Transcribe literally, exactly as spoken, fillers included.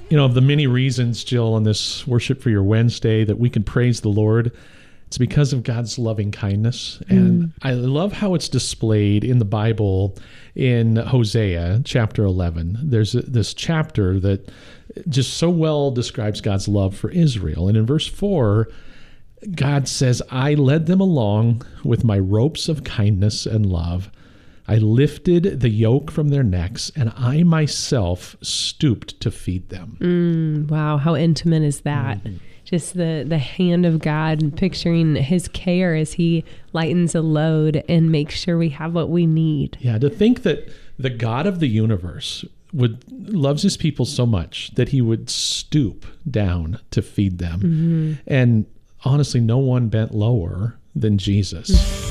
You know, of the many reasons, Jill, on this Worship for Your Wednesday that we can praise the Lord, it's because of God's loving kindness. And mm. I love how it's displayed in the Bible in Hosea chapter eleven. There's a, this chapter that just so well describes God's love for Israel. And in verse four, God says, I led them along with my ropes of kindness and love. I lifted the yoke from their necks, and I myself stooped to feed them. Mm, wow, how intimate is that? Mm-hmm. Just the, the hand of God, and picturing his care as he lightens a load and makes sure we have what we need. Yeah, to think that the God of the universe would loves his people so much that he would stoop down to feed them. Mm-hmm. And honestly, no one bent lower than Jesus. Mm-hmm.